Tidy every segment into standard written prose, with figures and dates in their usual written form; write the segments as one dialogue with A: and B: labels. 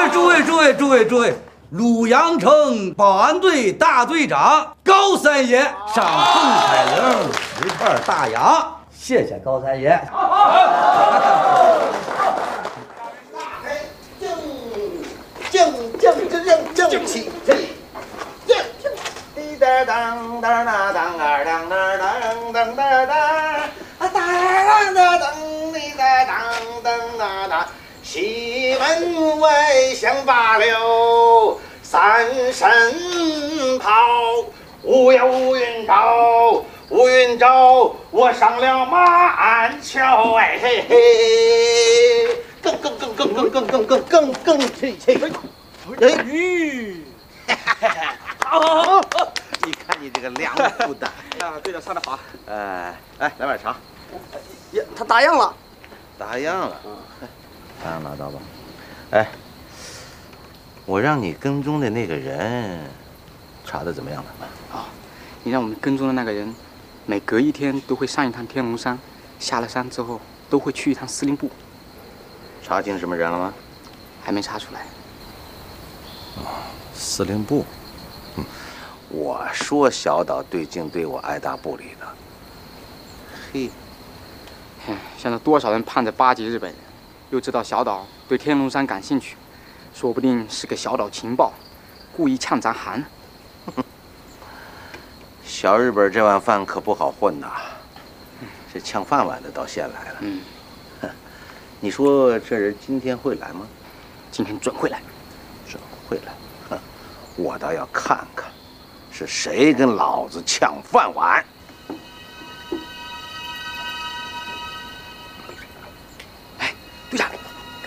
A: 诸位，鲁阳城保安队大队长高三爷上凤彩陵10块大洋，谢谢高三爷。
B: 正气。滴答当当当当当当当当当当当滴答当当当当，西门外响罢了三声炮，无有乌云罩，乌云罩，我上了马鞍桥，哎嘿嘿，更嘿嘿。好，你看你这个凉不的
C: 啊，队长唱得好。
B: 来碗茶。
C: 呀，他打烊了。
B: 打烊了。打烊拿到吧。哎，我让你跟踪的那个人，查的怎么样了？
C: 啊，你让我们跟踪的那个人，每隔1天都会上一趟天龙山，下了山之后都会去一趟司令部。
B: 查清什么人了吗？
C: 还没查出来。
B: 司令部。我说小岛对镜对我爱答不理的。嘿，
C: 现在多少人盼着巴结日本人，又知道小岛对天龙山感兴趣，说不定是个小岛情报，故意呛咱韩。
B: 小日本这碗饭可不好混呐，这抢饭碗的倒先来了。你说这人今天会来吗？
C: 今天准会来。
B: 准会来。我倒要看看，是谁跟老子抢饭碗。
C: 哎，队长，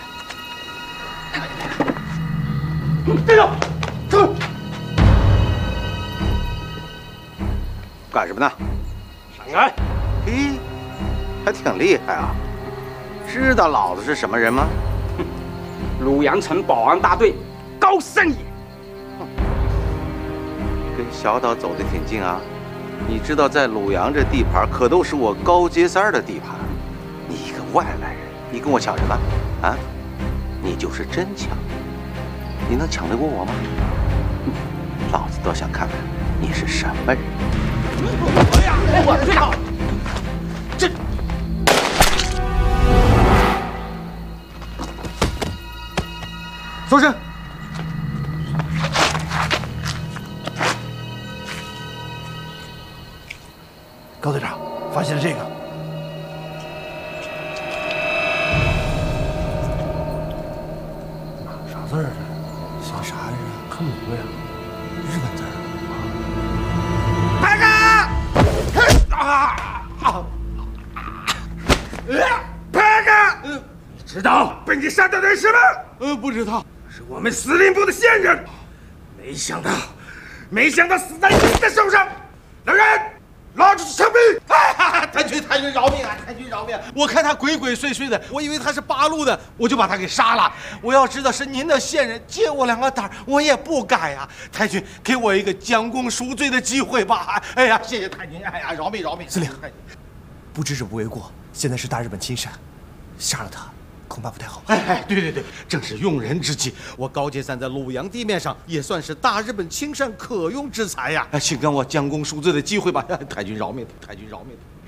B: 队长，走！干什么呢？
A: 闪开！
B: 嘿，还挺厉害啊！知道老子是什么人吗？
C: 鲁阳城保安大队高三爷。
B: 跟小岛走得挺近啊！你知道在鲁阳这地盘可都是我高阶3的地盘，你一个外来人，你跟我抢什么？啊？你就是真抢，你能抢得过我吗？老子倒想看看你是什么人！哎呀，我操！这。搜身！
D: 高队长，发现了这个。啥字儿啊？写啥呀？看不明白呀。日本字儿。
E: 拍开！你知道被你杀的人是吗？
D: 不知道。
E: 是我们司令部的线人。没想到死在你的手上。来人！拉出去枪毙！
D: 太君饶命啊！太君饶命！我看他鬼鬼祟祟的，我以为他是八路的，我就把他给杀了。我要知道是您的线人，借我2个胆，我也不敢呀。太君，给我一个将功赎罪的机会吧！哎呀，谢谢太君！哎呀，饶命！
F: 司令，不知者不为过。现在是大日本侵闪，杀了他恐怕不太好。
D: 对，正是用人之际。我高阶3在鲁阳地面上也算是大日本亲善可用之才呀。请给我将功赎罪的机会吧！太君饶命！